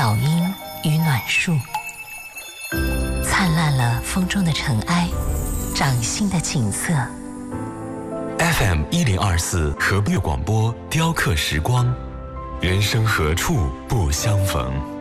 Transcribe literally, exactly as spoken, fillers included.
好音与暖树，灿烂了风中的尘埃，掌心的景色。 F M 一零二四河悦广播雕刻时光，人生何处不相逢。